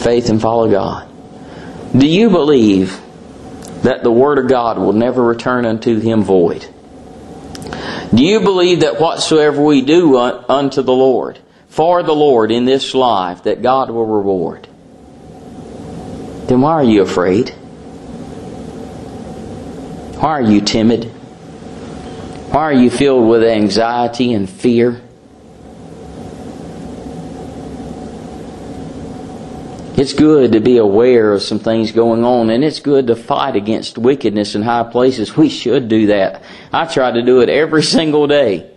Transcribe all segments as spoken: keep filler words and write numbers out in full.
faith and follow God. Do you believe that the Word of God will never return unto Him void? Do you believe that whatsoever we do unto the Lord, for the Lord in this life, that God will reward? Then why are you afraid? Why are you timid? Why are you filled with anxiety and fear? It's good to be aware of some things going on, and it's good to fight against wickedness in high places. We should do that. I try to do it every single day.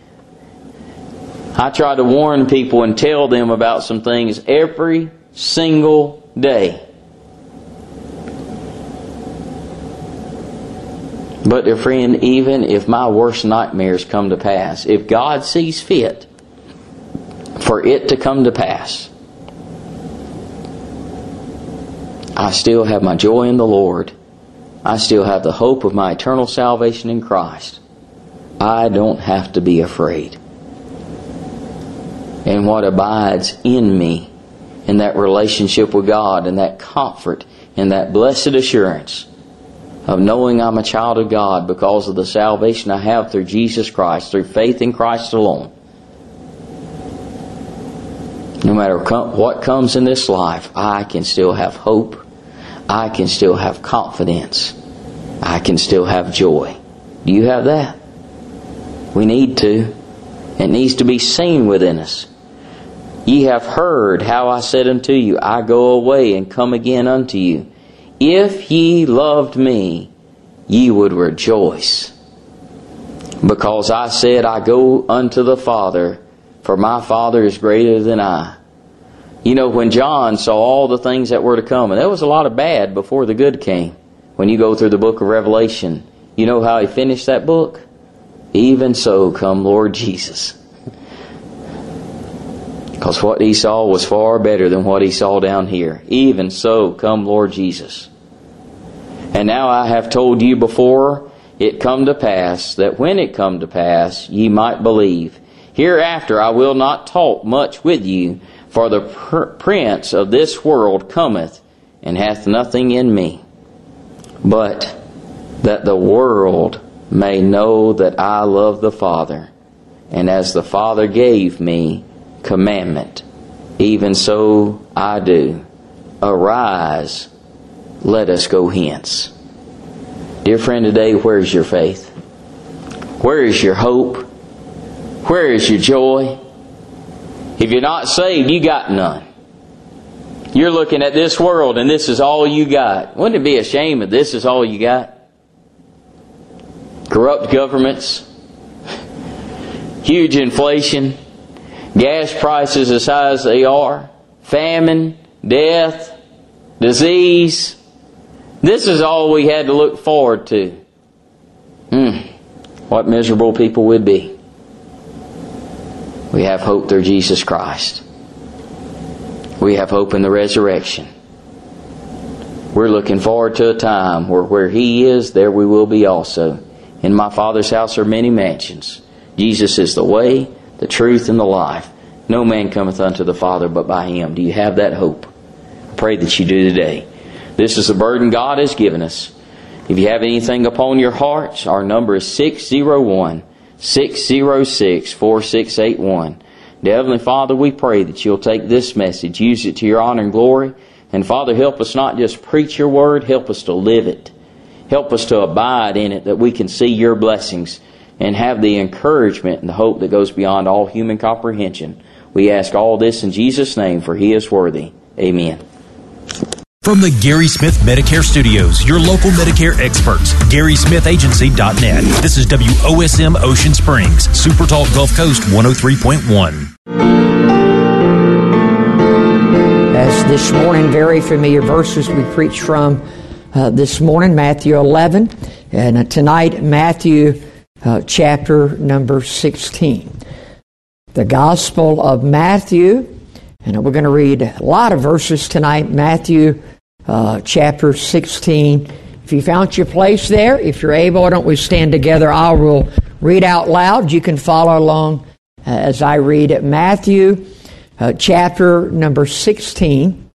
I try to warn people and tell them about some things every single day. But dear friend, even if my worst nightmares come to pass, if God sees fit for it to come to pass, I still have my joy in the Lord. I still have the hope of my eternal salvation in Christ. I don't have to be afraid. And what abides in me, in that relationship with God, and that comfort, and that blessed assurance of knowing I'm a child of God because of the salvation I have through Jesus Christ, through faith in Christ alone. No matter what comes in this life, I can still have hope. I can still have confidence. I can still have joy. Do you have that? We need to. It needs to be seen within us. Ye have heard how I said unto you, I go away and come again unto you. If ye loved me, ye would rejoice. Because I said, I go unto the Father, for my Father is greater than I. You know, when John saw all the things that were to come, and there was a lot of bad before the good came. When you go through the book of Revelation, you know how he finished that book? Even so come Lord Jesus. Because what he saw was far better than what he saw down here. Even so come Lord Jesus. And now I have told you before it come to pass, that when it come to pass, ye might believe. Hereafter I will not talk much with you, for the pr- prince of this world cometh, and hath nothing in me. But that the world may know that I love the Father, and as the Father gave me commandment, even so I do. Arise, let us go hence. Dear friend, today, where is your faith? Where is your hope? Where is your joy? If you're not saved, you got none. You're looking at this world and this is all you got. Wouldn't it be a shame if this is all you got? Corrupt governments, huge inflation, gas prices as high as they are, famine, death, disease. This is all we had to look forward to. Hmm. What miserable people we'd be. We have hope through Jesus Christ. We have hope in the resurrection. We're looking forward to a time where where He is, there we will be also. In my Father's house are many mansions. Jesus is the way, the truth, and the life. No man cometh unto the Father but by Him. Do you have that hope? I pray that you do today. This is the burden God has given us. If you have anything upon your hearts, our number is six oh one, six oh six, four six eight one. Dear Heavenly Father, we pray that You'll take this message, use it to Your honor and glory. And Father, help us not just preach Your word, help us to live it. Help us to abide in it, that we can see Your blessings and have the encouragement and the hope that goes beyond all human comprehension. We ask all this in Jesus' name, for He is worthy. Amen. From the Gary Smith Medicare Studios, your local Medicare experts, Gary Smith Agency dot net. This is W O S M Ocean Springs, Super Talk Gulf Coast one oh three point one. As this morning, very familiar verses we preached from uh, this morning, Matthew eleven, and uh, tonight, Matthew uh, chapter number sixteen. The Gospel of Matthew, and we're going to read a lot of verses tonight, Matthew uh, chapter sixteen. If you found your place there, if you're able, why don't we stand together? I will read out loud. You can follow along uh, as I read it. Matthew uh, chapter number sixteen.